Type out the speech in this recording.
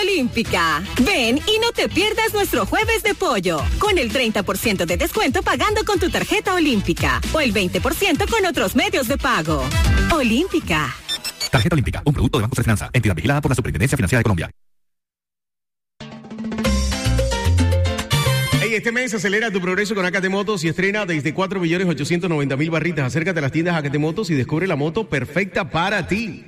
Olímpica. Ven y no te pierdas nuestro jueves de pollo, con el 30% de descuento pagando con tu tarjeta Olímpica o el 20% con otros medios de pago. Olímpica. Tarjeta Olímpica, un producto de Banco de Finanza, entidad vigilada por la Superintendencia Financiera de Colombia. Este mes acelera tu progreso con Acate Motos y estrena desde 4.890.000 barritas. Acércate a las tiendas Acate Motos y descubre la moto perfecta para ti.